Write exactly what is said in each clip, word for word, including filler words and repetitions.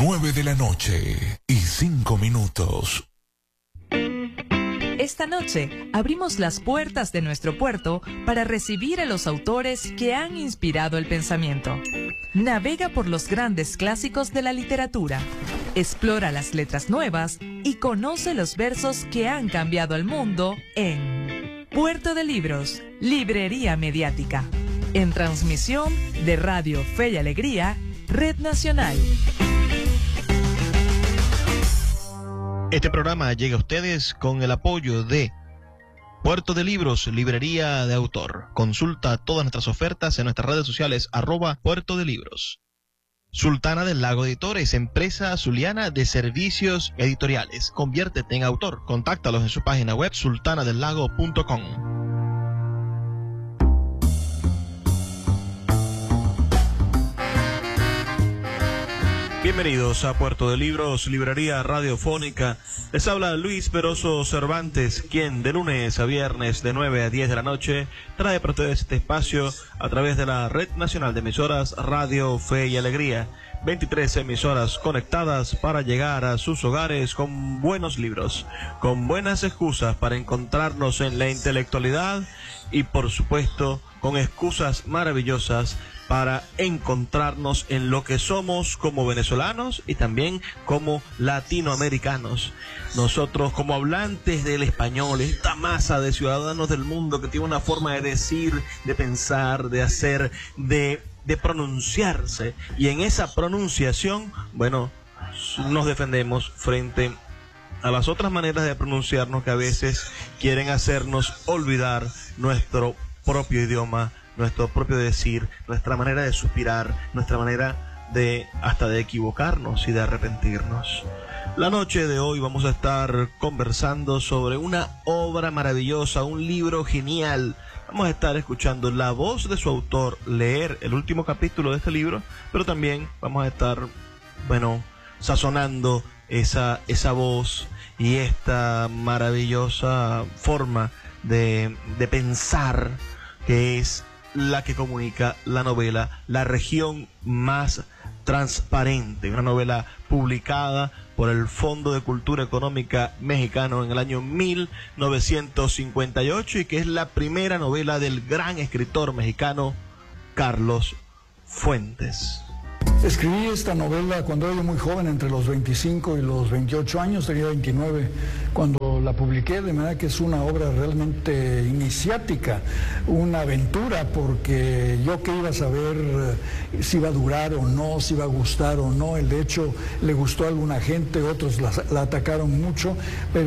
nueve de la noche y cinco minutos. Esta noche abrimos las puertas de nuestro puerto para recibir a los autores que han inspirado el pensamiento. Navega por los grandes clásicos de la literatura, explora las letras nuevas y conoce los versos que han cambiado el mundo en Puerto de Libros, Librería Mediática, en transmisión de Radio Fe y Alegría, Red Nacional. Este programa llega a ustedes con el apoyo de Puerto de Libros, Librería de Autor. Consulta todas nuestras ofertas en nuestras redes sociales, arroba Puerto de Libros. Sultana del Lago Editores, empresa zuliana de servicios editoriales. Conviértete en autor. Contáctalos en su página web, sultana del lago punto com. Bienvenidos a Puerto de Libros, Librería Radiofónica. Les habla Luis Peroso Cervantes, quien de lunes a viernes de nueve a diez de la noche trae para ustedes este espacio a través de la Red Nacional de Emisoras Radio Fe y Alegría. veintitrés emisoras conectadas para llegar a sus hogares con buenos libros, con buenas excusas para encontrarnos en la intelectualidad y, por supuesto, con excusas maravillosas para encontrarnos en lo que somos como venezolanos y también como latinoamericanos. Nosotros, como hablantes del español, esta masa de ciudadanos del mundo que tiene una forma de decir, de pensar, de hacer, de, de pronunciarse, y en esa pronunciación, bueno, nos defendemos frente a las otras maneras de pronunciarnos que a veces quieren hacernos olvidar nuestro propio idioma, nuestro propio decir, nuestra manera de suspirar, nuestra manera de hasta de equivocarnos y de arrepentirnos. La noche de hoy vamos a estar conversando sobre una obra maravillosa, un libro genial. Vamos a estar escuchando la voz de su autor leer el último capítulo de este libro, pero también vamos a estar, bueno, sazonando esa, esa voz y esta maravillosa forma de, de pensar que es la que comunica la novela La Región Más Transparente, una novela publicada por el Fondo de Cultura Económica Mexicano en el año mil novecientos cincuenta y ocho y que es la primera novela del gran escritor mexicano Carlos Fuentes. Escribí esta novela cuando era muy joven, entre los veinticinco y los veintiocho años, tenía veintinueve cuando la publiqué, de manera que es una obra realmente iniciática, una aventura, porque yo qué iba a saber si iba a durar o no, si iba a gustar o no. El de hecho le gustó a alguna gente, otros la, la atacaron mucho, pero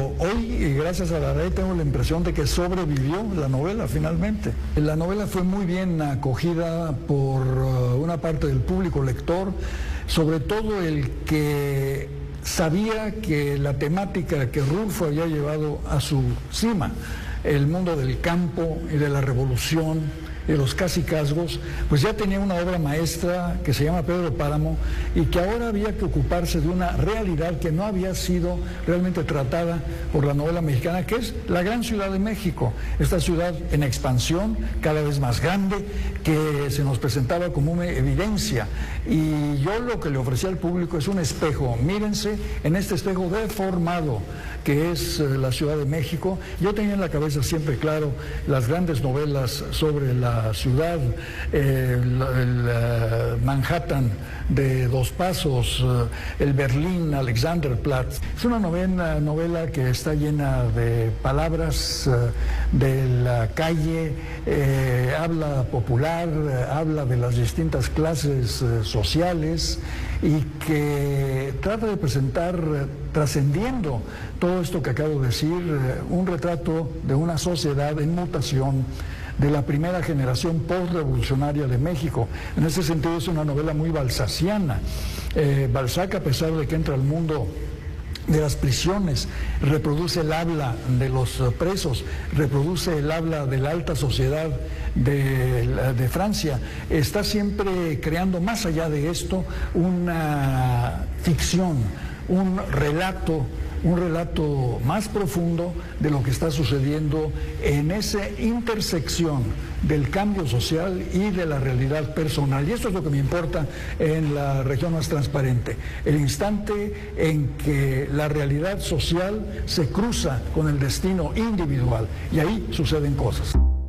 hoy, gracias a la red, tengo la impresión de que sobrevivió la novela finalmente. La novela fue muy bien acogida por una parte del público lector, sobre todo el que sabía que la temática que Rulfo había llevado a su cima, el mundo del campo y de la revolución y los cacicazgos, pues ya tenía una obra maestra que se llama Pedro Páramo y que ahora había que ocuparse de una realidad que no había sido realmente tratada por la novela mexicana, que es la gran Ciudad de México, esta ciudad en expansión, cada vez más grande, que se nos presentaba como una evidencia. Y yo lo que le ofrecía al público es un espejo. Mírense en este espejo deformado que es la Ciudad de México. Yo tenía en la cabeza siempre claro las grandes novelas sobre la ciudad, eh, el, el uh, Manhattan de Dos Pasos, uh, el Berlín Alexanderplatz. Es una novela, novela que está llena de palabras uh, de la calle, eh, habla popular, eh, habla de las distintas clases eh, sociales y que trata de presentar, eh, trascendiendo todo esto que acabo de decir, eh, un retrato de una sociedad en mutación, de la primera generación post-revolucionaria de México. En ese sentido es una novela muy balzaciana. Eh, Balzac, a pesar de que entra al mundo de las prisiones, reproduce el habla de los presos, reproduce el habla de la alta sociedad de, de Francia, está siempre creando más allá de esto una ficción, un relato, un relato más profundo de lo que está sucediendo en esa intersección del cambio social y de la realidad personal. Y esto es lo que me importa en la región más transparente, el instante en que la realidad social se cruza con el destino individual, y ahí suceden cosas.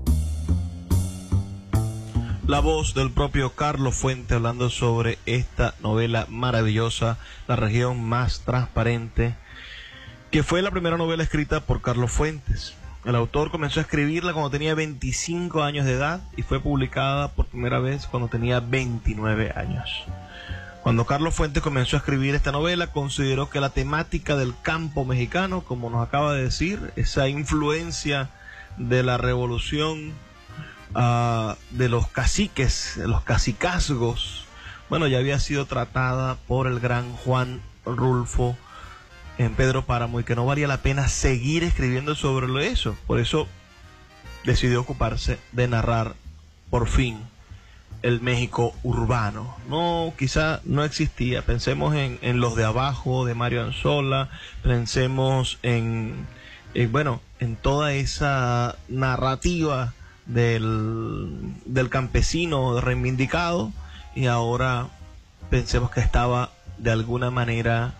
La voz del propio Carlos Fuentes hablando sobre esta novela maravillosa, La región más transparente, que fue la primera novela escrita por Carlos Fuentes. El autor comenzó a escribirla cuando tenía veinticinco años de edad y fue publicada por primera vez cuando tenía veintinueve años. Cuando Carlos Fuentes comenzó a escribir esta novela, consideró que la temática del campo mexicano, como nos acaba de decir, esa influencia de la revolución, uh, de los caciques, de los cacicazgos, bueno, ya había sido tratada por el gran Juan Rulfo en Pedro Páramo, y que no valía la pena seguir escribiendo sobre eso. Por eso decidió ocuparse de narrar por fin el México urbano. No, quizá no existía. Pensemos en, en Los de Abajo de Mario Anzola, pensemos en, en bueno, en toda esa narrativa del, del campesino reivindicado, y ahora pensemos que estaba de alguna manera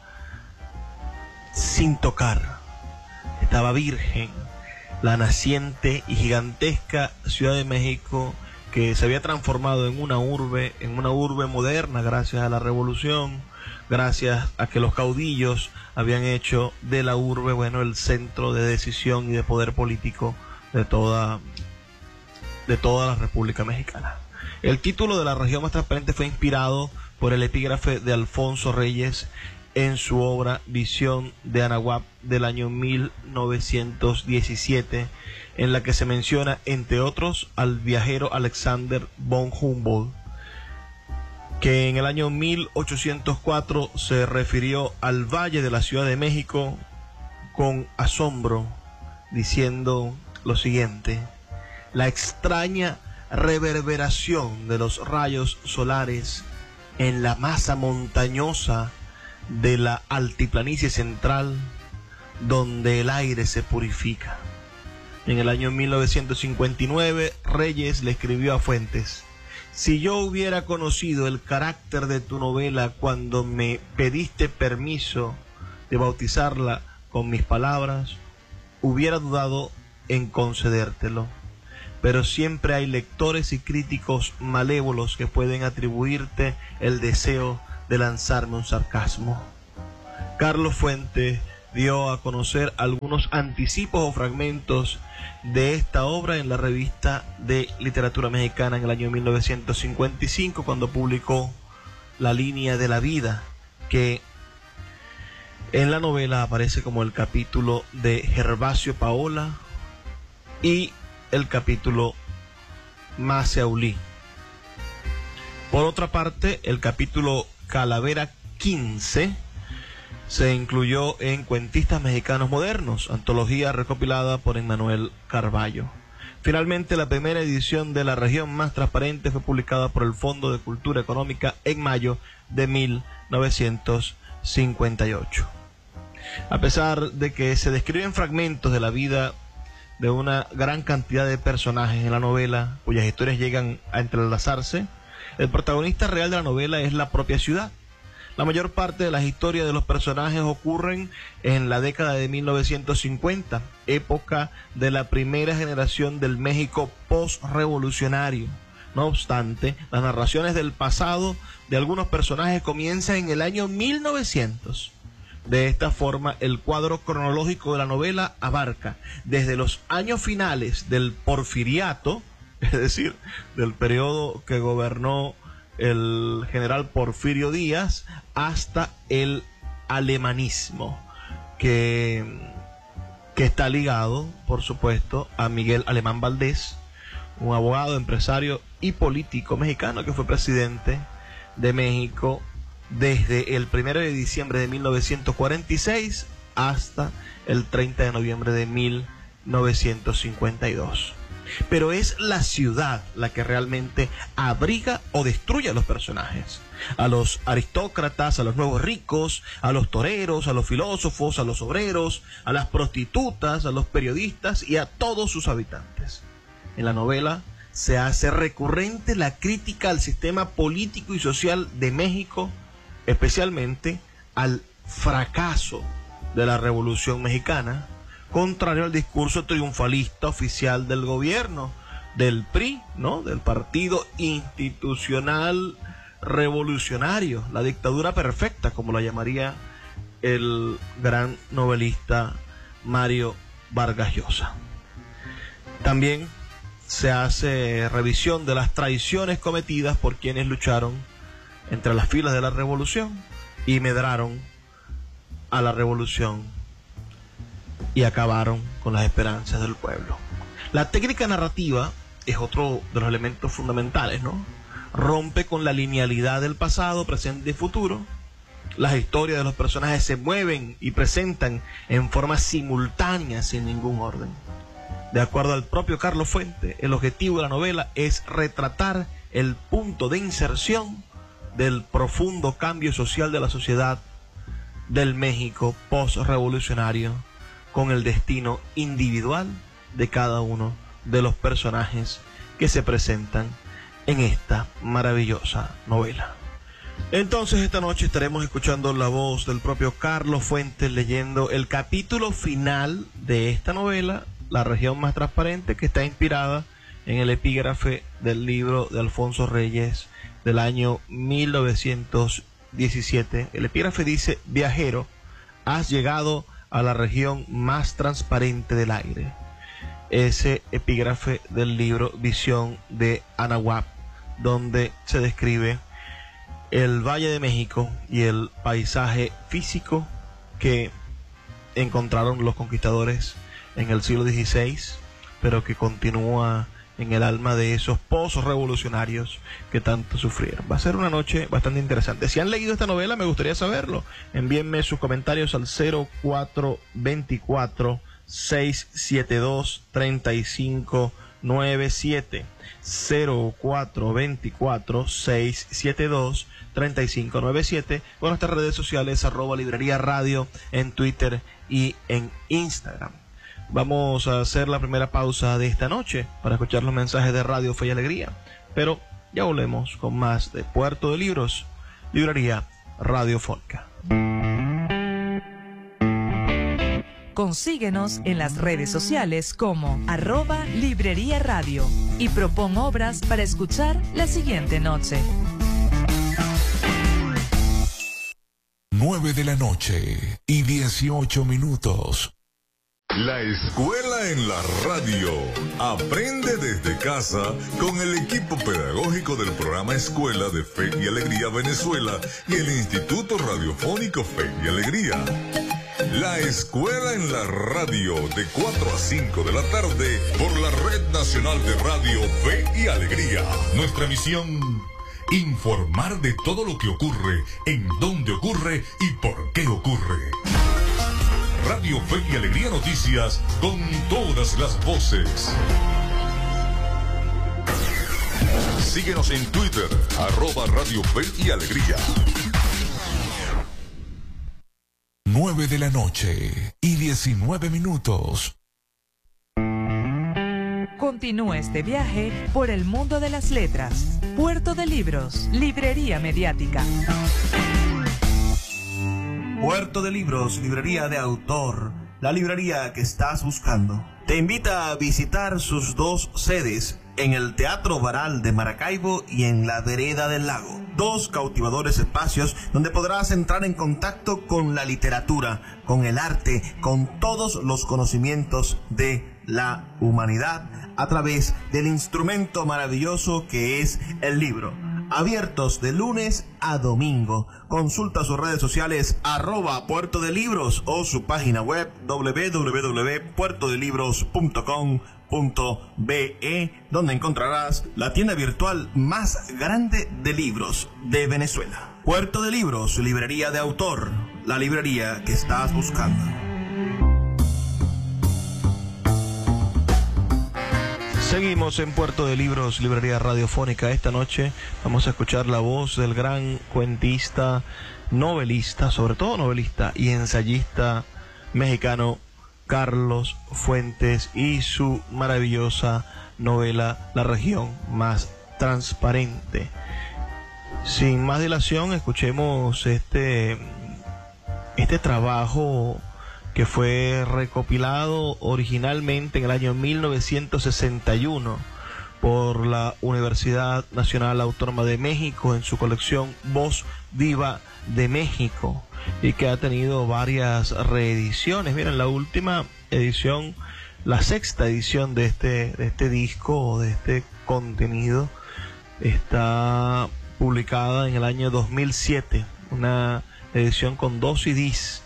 sin tocar, estaba virgen, la naciente y gigantesca Ciudad de México, que se había transformado en una urbe, en una urbe moderna gracias a la revolución, gracias a que los caudillos habían hecho de la urbe, bueno, el centro de decisión y de poder político de toda, de toda la República Mexicana. El título de La región más transparente fue inspirado por el epígrafe de Alfonso Reyes en su obra Visión de Anahuac del año mil novecientos diecisiete, en la que se menciona, entre otros, al viajero Alexander von Humboldt, que en el año mil ochocientos cuatro se refirió al Valle de la Ciudad de México con asombro, diciendo lo siguiente: la extraña reverberación de los rayos solares en la masa montañosa de la altiplanicie central, donde el aire se purifica. En el año mil novecientos cincuenta y nueve, Reyes le escribió a Fuentes: si yo hubiera conocido el carácter de tu novela cuando me pediste permiso de bautizarla con mis palabras, hubiera dudado en concedértelo. Pero siempre hay lectores y críticos malévolos que pueden atribuirte el deseo de lanzarme un sarcasmo. Carlos Fuentes dio a conocer algunos anticipos o fragmentos de esta obra en la revista de literatura mexicana en el año mil novecientos cincuenta y cinco, cuando publicó La línea de la vida, que en la novela aparece como el capítulo de Gervasio Paola y el capítulo Maseaulí. Por otra parte, el capítulo Calavera quince se incluyó en Cuentistas Mexicanos Modernos, antología recopilada por Emmanuel Carballo. Finalmente, la primera edición de La región más transparente fue publicada por el Fondo de Cultura Económica en mayo de mil novecientos cincuenta y ocho. A pesar de que se describen fragmentos de la vida de una gran cantidad de personajes en la novela, cuyas historias llegan a entrelazarse, el protagonista real de la novela es la propia ciudad. La mayor parte de las historias de los personajes ocurren en la década de mil novecientos cincuenta, época de la primera generación del México post-revolucionario. No obstante, las narraciones del pasado de algunos personajes comienzan en el año mil novecientos. De esta forma, el cuadro cronológico de la novela abarca desde los años finales del Porfiriato, es decir, del periodo que gobernó el general Porfirio Díaz, hasta el alemanismo, que, que está ligado, por supuesto, a Miguel Alemán Valdés, un abogado, empresario y político mexicano que fue presidente de México desde el primero de diciembre de mil novecientos cuarenta y seis hasta el treinta de noviembre de mil novecientos cincuenta y dos. pero es la ciudad la que realmente abriga o destruye a los personajes. A los aristócratas, a los nuevos ricos, a los toreros, a los filósofos, a los obreros, a las prostitutas, a los periodistas y a todos sus habitantes. En la novela se hace recurrente la crítica al sistema político y social de México, especialmente al fracaso de la Revolución Mexicana, contrario al discurso triunfalista oficial del gobierno, del P R I, ¿no? Del Partido Institucional Revolucionario, la dictadura perfecta, como la llamaría el gran novelista Mario Vargas Llosa. También se hace revisión de las traiciones cometidas por quienes lucharon entre las filas de la revolución y medraron a la revolución y acabaron con las esperanzas del pueblo. La técnica narrativa es otro de los elementos fundamentales, ¿no? Rompe con la linealidad del pasado, presente y futuro. Las historias de los personajes se mueven y presentan en forma simultánea, sin ningún orden. De acuerdo al propio Carlos Fuentes, el objetivo de la novela es retratar el punto de inserción del profundo cambio social de la sociedad del México post-revolucionario, con el destino individual de cada uno de los personajes que se presentan en esta maravillosa novela. Entonces esta noche estaremos escuchando la voz del propio Carlos Fuentes leyendo el capítulo final de esta novela, La región más transparente, que está inspirada en el epígrafe del libro de Alfonso Reyes del año mil novecientos diecisiete. El epígrafe dice: viajero, has llegado a la región más transparente del aire. Ese epígrafe del libro Visión de Anahuac, donde se describe el Valle de México y el paisaje físico que encontraron los conquistadores en el siglo dieciséis, pero que continúa en el alma de esos pozos revolucionarios que tanto sufrieron. Va a ser una noche bastante interesante. Si han leído esta novela, me gustaría saberlo. Envíenme sus comentarios al cero cuatro veinticuatro, seiscientos setenta y dos, treinta y cinco noventa y siete. cero cuatro veinticuatro, seiscientos setenta y dos, treinta y cinco noventa y siete. Con nuestras redes sociales, arroba Librería Radio en Twitter y en Instagram. Vamos a hacer la primera pausa de esta noche para escuchar los mensajes de Radio Fe y Alegría, pero ya volvemos con más de Puerto de Libros, Librería Radiofónica. Consíguenos en las redes sociales como arroba Librería Radio y propon obras para escuchar la siguiente noche. nueve de la noche y dieciocho minutos. La escuela en la radio. Aprende desde casa con el equipo pedagógico del programa Escuela de Fe y Alegría Venezuela y el Instituto Radiofónico Fe y Alegría. La escuela en la radio, de cuatro a cinco de la tarde por la Red Nacional de Radio Fe y Alegría. Nuestra misión: informar de todo lo que ocurre, en dónde ocurre y por qué ocurre. Radio Fe y Alegría Noticias, con todas las voces. Síguenos en Twitter, arroba Radio Fe y Alegría. nueve de la noche y diecinueve minutos. Continúa este viaje por el mundo de las letras. Puerto de Libros, Librería Mediática. Puerto de Libros, librería de autor, la librería que estás buscando. Te invita a visitar sus dos sedes, en el Teatro Baral de Maracaibo y en la Vereda del Lago. Dos cautivadores espacios donde podrás entrar en contacto con la literatura, con el arte, con todos los conocimientos de la humanidad a través del instrumento maravilloso que es el libro. Abiertos de lunes a domingo. Consulta sus redes sociales arroba Puerto de Libros o su página web doble u doble u doble u punto puerto de libros punto com punto be, donde encontrarás la tienda virtual más grande de libros de Venezuela. Puerto de Libros, librería de autor, la librería que estás buscando. Seguimos en Puerto de Libros, librería radiofónica. Esta noche vamos a escuchar la voz del gran cuentista, novelista, sobre todo novelista y ensayista mexicano Carlos Fuentes y su maravillosa novela La región más transparente. Sin más dilación, escuchemos este, este trabajo que fue recopilado originalmente en el año mil novecientos sesenta y uno por la Universidad Nacional Autónoma de México en su colección Voz Viva de México, y que ha tenido varias reediciones. Miren, la última edición, la sexta edición de este, de este disco o de este contenido, está publicada en el año dos mil siete, una edición con dos C Ds.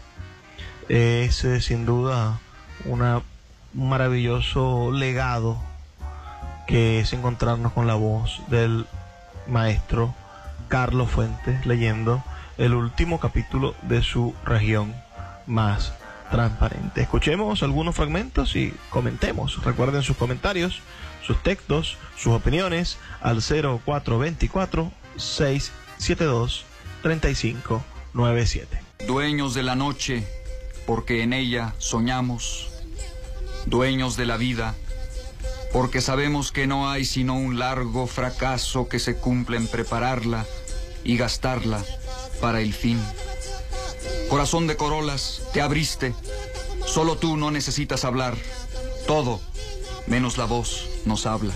Es eh, sin duda una, un maravilloso legado que es encontrarnos con la voz del maestro Carlos Fuentes leyendo el último capítulo de su región más transparente. Escuchemos algunos fragmentos y comentemos. Recuerden sus comentarios, sus textos, sus opiniones al cero cuatro dos cuatro, seis siete dos, tres cinco nueve siete. Dueños de la noche, porque en ella soñamos, dueños de la vida, porque sabemos que no hay sino un largo fracaso que se cumple en prepararla y gastarla para el fin. Corazón de corolas, te abriste, solo tú no necesitas hablar, todo, menos la voz, nos habla.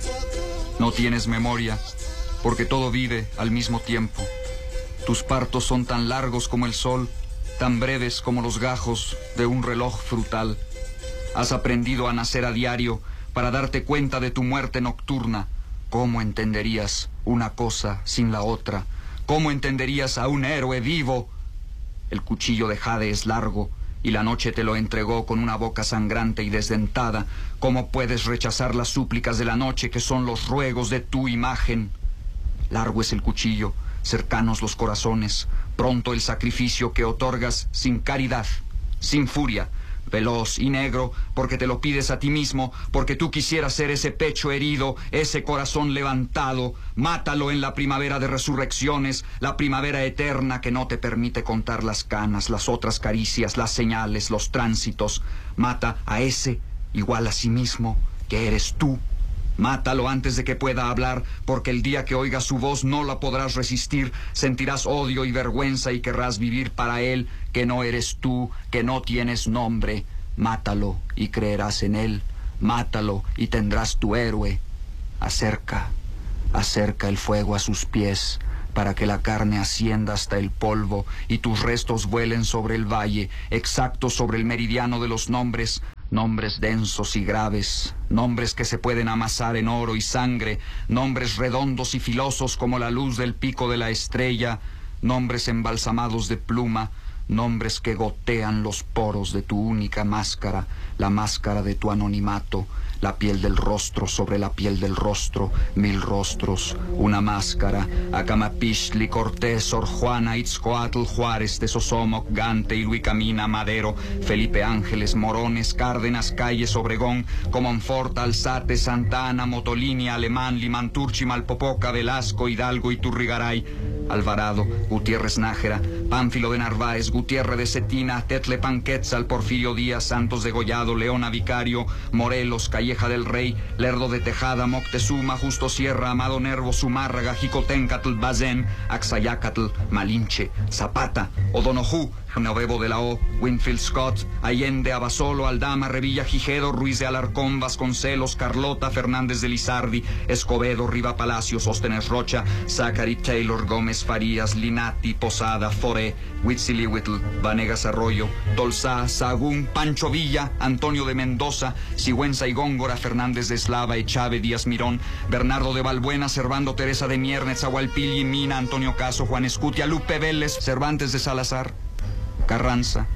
No tienes memoria, porque todo vive al mismo tiempo. Tus partos son tan largos como el sol, tan breves como los gajos de un reloj frutal. Has aprendido a nacer a diario para darte cuenta de tu muerte nocturna. ¿Cómo entenderías una cosa sin la otra? ¿Cómo entenderías a un héroe vivo? El cuchillo de jade es largo y la noche te lo entregó con una boca sangrante y desdentada. ¿Cómo puedes rechazar las súplicas de la noche, que son los ruegos de tu imagen? Largo es el cuchillo, cercanos los corazones, pronto el sacrificio que otorgas sin caridad, sin furia, veloz y negro, porque te lo pides a ti mismo, porque tú quisieras ser ese pecho herido, ese corazón levantado. Mátalo en la primavera de resurrecciones, la primavera eterna que no te permite contar las canas, las otras caricias, las señales, los tránsitos. Mata a ese igual a sí mismo, que eres tú. Mátalo antes de que pueda hablar, porque el día que oigas su voz no la podrás resistir. Sentirás odio y vergüenza y querrás vivir para él, que no eres tú, que no tienes nombre. Mátalo y creerás en él. Mátalo y tendrás tu héroe. Acerca, acerca el fuego a sus pies, para que la carne ascienda hasta el polvo y tus restos vuelen sobre el valle, exactos sobre el meridiano de los nombres. Nombres densos y graves, nombres que se pueden amasar en oro y sangre, nombres redondos y filosos como la luz del pico de la estrella, nombres embalsamados de pluma, nombres que gotean los poros de tu única máscara, la máscara de tu anonimato, la piel del rostro sobre la piel del rostro, mil rostros, una máscara. Acamapixtli, Cortés, Sor Juana, Itzcoatl, Juárez, Tezosomoc, Gante, Iluicamina, Madero, Felipe Ángeles, Morones, Cárdenas, Calles, Obregón, Comonfort, Alzate, Santa Ana, Motolini, Alemán, Limanturchi, Malpopoca, Velasco, Hidalgo, Iturrigaray, Alvarado, Gutiérrez Nájera, Pánfilo de Narváez, Gutiérrez de Cetina, Tetlepan Quetzal, Porfirio Díaz, Santos de Gollado, Leona Vicario, Morelos, Calleja del Rey, Lerdo de Tejada, Moctezuma, Justo Sierra, Amado Nervo, Zumárraga, Jicotencatl, Bazén, Axayacatl, Malinche, Zapata, O'Donoghue, Genoveva de la O, Winfield Scott, Allende, Abasolo, Aldama, Revilla, Gijedo, Ruiz de Alarcón, Vasconcelos, Carlota, Fernández de Lizardi, Escobedo, Riva Palacios, Óstenes Rocha, Zachary Taylor, Gómez Farías, Linati, Posada, Foré, Huitzilihuitl, Vanegas Arroyo, Tolsá, Sagún, Pancho Villa, Antonio de Mendoza, Sigüenza y Góngora, Fernández de Eslava, Echave, Díaz Mirón, Bernardo de Balbuena, Servando, Teresa de Mier, Netzahualpilli, Mina, Antonio Caso, Juan Escutia, Lupe Vélez, Cervantes de Salazar, Carranza,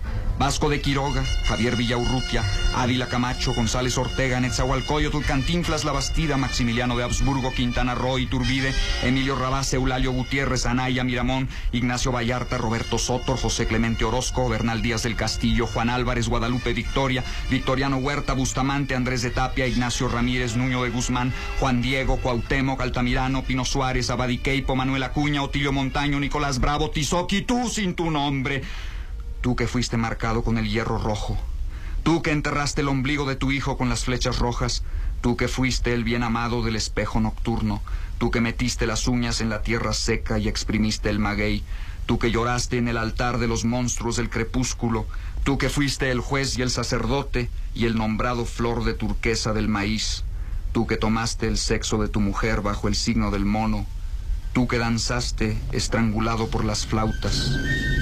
Vasco de Quiroga, Javier Villaurrutia, Ávila Camacho, González Ortega, Netzahualcóyotl, Cantinflas La Bastida, Maximiliano de Habsburgo, Quintana Roo, Iturbide, Emilio Rabás, Eulalio Gutiérrez, Anaya Miramón, Ignacio Vallarta, Roberto Sotor, José Clemente Orozco, Bernal Díaz del Castillo, Juan Álvarez, Guadalupe Victoria, Victoriano Huerta, Bustamante, Andrés de Tapia, Ignacio Ramírez, Nuño de Guzmán, Juan Diego, Cuauhtémoc, Altamirano, Pino Suárez, Abadiqueipo, Manuel Acuña, Otilio Montaño, Nicolás Bravo, Tizoc, y tú sin tu nombre. Tú que fuiste marcado con el hierro rojo. Tú que enterraste el ombligo de tu hijo con las flechas rojas. Tú que fuiste el bien amado del espejo nocturno. Tú que metiste las uñas en la tierra seca y exprimiste el maguey. Tú que lloraste en el altar de los monstruos del crepúsculo. Tú que fuiste el juez y el sacerdote y el nombrado flor de turquesa del maíz. Tú que tomaste el sexo de tu mujer bajo el signo del mono. Tú que danzaste estrangulado por las flautas.